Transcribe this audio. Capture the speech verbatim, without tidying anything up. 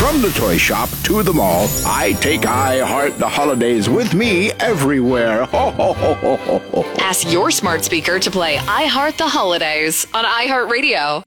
From the toy shop to the mall, I take I Heart the Holidays with me everywhere. Ho, ho, ho, ho, ho, ho. Ask your smart speaker to play I Heart the Holidays on iHeartRadio.